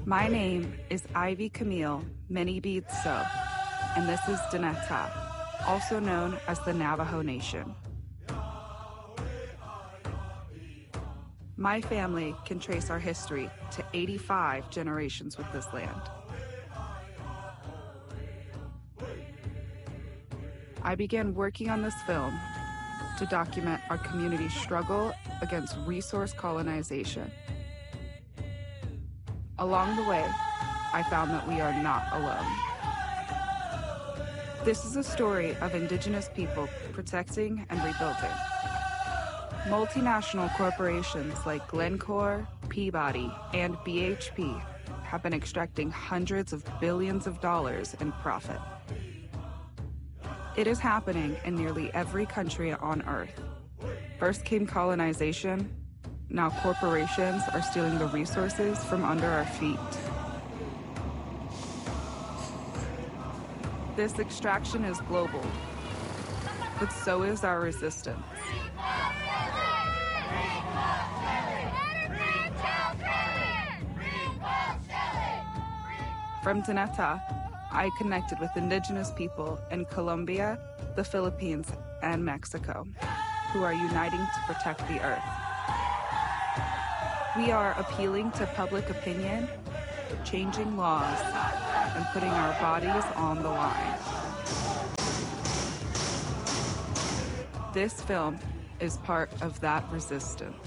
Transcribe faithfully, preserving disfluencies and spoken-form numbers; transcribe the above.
My name is Ivy Camille Many-Beeds-So, and this is Deneta, also known as the Navajo Nation. My family can trace our history to eighty-five generations with this land. I began working on this film to document our community's struggle against resource colonization. Along the way, I found that we are not alone. This is a story of Indigenous people protecting and rebuilding. Multinational corporations like Glencore, Peabody, and B H P have been extracting hundreds of billions of dollars in profit. It is happening in nearly every country on Earth. First came colonization. Now corporations are stealing the resources from under our feet. This extraction is global, but so is our resistance. From Deneta, I connected with Indigenous people in Colombia, the Philippines, and Mexico, who are uniting to protect the Earth. We are appealing to public opinion, changing laws, and putting our bodies on the line. This film is part of that resistance.